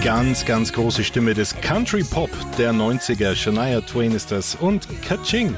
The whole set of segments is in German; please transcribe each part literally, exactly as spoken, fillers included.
Ganz, ganz große Stimme des Country Pop der neunziger. Shania Twain ist das und Kaching.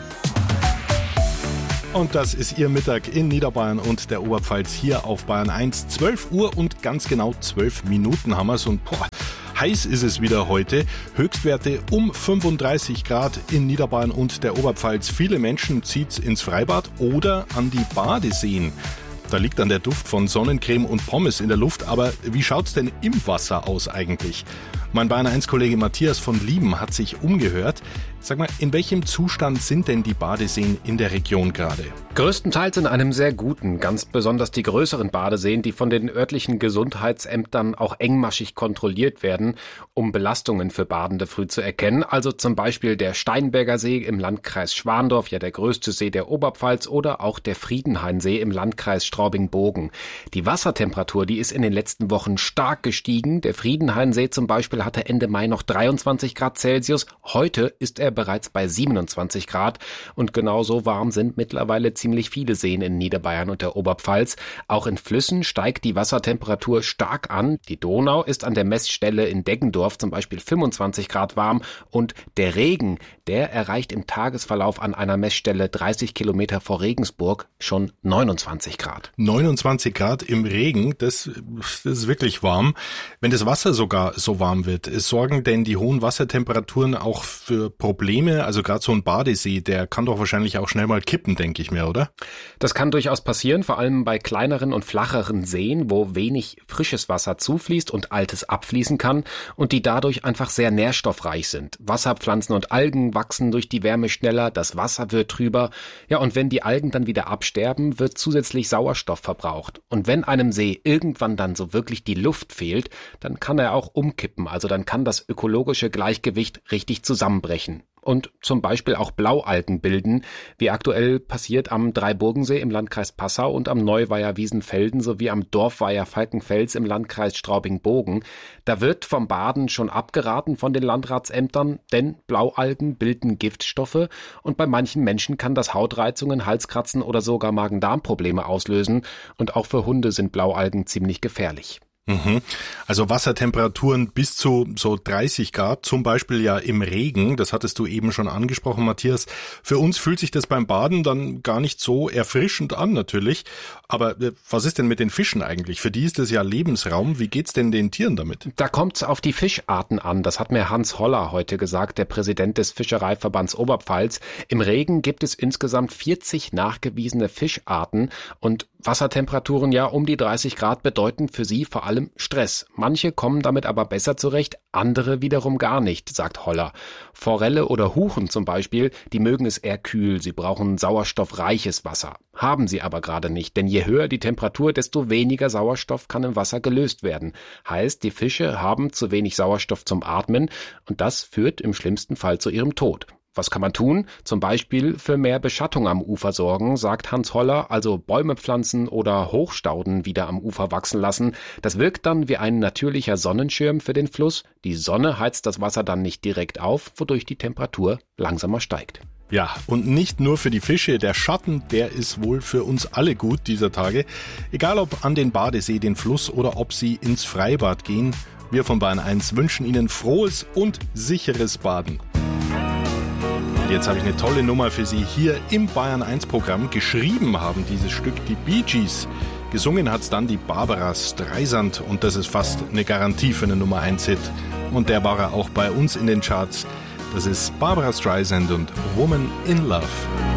Und das ist Ihr Mittag in Niederbayern und der Oberpfalz hier auf Bayern eins. zwölf Uhr und ganz genau zwölf Minuten haben wir's und boah, heiß ist es wieder heute. Höchstwerte um fünfunddreißig Grad in Niederbayern und der Oberpfalz. Viele Menschen zieht's ins Freibad oder an die Badeseen. Da liegt dann der Duft von Sonnencreme und Pommes in der Luft. Aber wie schaut's denn im Wasser aus eigentlich? Mein Bayern eins Kollege Matthias von Lieben hat sich umgehört. Sag mal, in welchem Zustand sind denn die Badeseen in der Region gerade? Größtenteils in einem sehr guten, ganz besonders die größeren Badeseen, die von den örtlichen Gesundheitsämtern auch engmaschig kontrolliert werden, um Belastungen für Badende früh zu erkennen. Also zum Beispiel der Steinberger See im Landkreis Schwandorf, ja der größte See der Oberpfalz, oder auch der Friedenhain-See im Landkreis Straubing-Bogen. Die Wassertemperatur, die ist in den letzten Wochen stark gestiegen. Der Friedenhain-See zum Beispiel hatte Ende Mai noch dreiundzwanzig Grad Celsius. Heute ist er bereits bei siebenundzwanzig Grad und genauso warm sind mittlerweile ziemlich viele Seen in Niederbayern und der Oberpfalz. Auch in Flüssen steigt die Wassertemperatur stark an. Die Donau ist an der Messstelle in Deggendorf zum Beispiel fünfundzwanzig Grad warm und der Regen, der erreicht im Tagesverlauf an einer Messstelle dreißig Kilometer vor Regensburg schon neunundzwanzig Grad. neunundzwanzig Grad im Regen, das, das ist wirklich warm. Wenn das Wasser sogar so warm wird, sorgen denn die hohen Wassertemperaturen auch für Probleme? Also gerade so ein Badesee, der kann doch wahrscheinlich auch schnell mal kippen, denke ich mir, oder? Das kann durchaus passieren, vor allem bei kleineren und flacheren Seen, wo wenig frisches Wasser zufließt und altes abfließen kann und die dadurch einfach sehr nährstoffreich sind. Wasserpflanzen und Algen wachsen durch die Wärme schneller, das Wasser wird trüber. Ja, und wenn die Algen dann wieder absterben, wird zusätzlich Sauerstoff verbraucht. Und wenn einem See irgendwann dann so wirklich die Luft fehlt, dann kann er auch umkippen, also dann kann das ökologische Gleichgewicht richtig zusammenbrechen. Und zum Beispiel auch Blaualgen bilden, wie aktuell passiert am Dreiburgensee im Landkreis Passau und am Neuweiher Wiesenfelden sowie am Dorfweiher Falkenfels im Landkreis Straubing-Bogen. Da wird vom Baden schon abgeraten von den Landratsämtern, denn Blaualgen bilden Giftstoffe und bei manchen Menschen kann das Hautreizungen, Halskratzen oder sogar Magen-Darm-Probleme auslösen und auch für Hunde sind Blaualgen ziemlich gefährlich. Mhm. Also Wassertemperaturen bis zu so dreißig Grad, zum Beispiel ja im Regen, das hattest du eben schon angesprochen, Matthias. Für uns fühlt sich das beim Baden dann gar nicht so erfrischend an natürlich, aber was ist denn mit den Fischen eigentlich? Für die ist das ja Lebensraum, wie geht's denn den Tieren damit? Da kommt's auf die Fischarten an, das hat mir Hans Holler heute gesagt, der Präsident des Fischereiverbands Oberpfalz. Im Regen gibt es insgesamt vierzig nachgewiesene Fischarten und Wassertemperaturen ja um die dreißig Grad bedeuten für sie vor allem Stress. Manche kommen damit aber besser zurecht, andere wiederum gar nicht, sagt Holler. Forelle oder Huchen zum Beispiel, die mögen es eher kühl, sie brauchen sauerstoffreiches Wasser. Haben sie aber gerade nicht, denn je höher die Temperatur, desto weniger Sauerstoff kann im Wasser gelöst werden. Heißt, die Fische haben zu wenig Sauerstoff zum Atmen und das führt im schlimmsten Fall zu ihrem Tod. Was kann man tun? Zum Beispiel für mehr Beschattung am Ufer sorgen, sagt Hans Holler, also Bäume pflanzen oder Hochstauden wieder am Ufer wachsen lassen. Das wirkt dann wie ein natürlicher Sonnenschirm für den Fluss. Die Sonne heizt das Wasser dann nicht direkt auf, wodurch die Temperatur langsamer steigt. Ja, und nicht nur für die Fische, der Schatten, der ist wohl für uns alle gut dieser Tage. Egal ob an den Badesee, den Fluss oder ob Sie ins Freibad gehen, wir von Bayern eins wünschen Ihnen frohes und sicheres Baden. Jetzt habe ich eine tolle Nummer für Sie hier im Bayern eins Programm. Geschrieben haben dieses Stück die Bee Gees. Gesungen hat's dann die Barbara Streisand und das ist fast eine Garantie für eine Nummer eins Hit. Und der war er auch bei uns in den Charts. Das ist Barbara Streisand und Woman in Love.